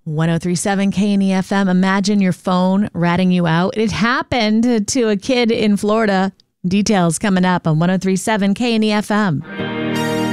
1037 KNEFM. Imagine your phone ratting you out. It happened to a kid in Florida. Details coming up on 1037 KNEFM.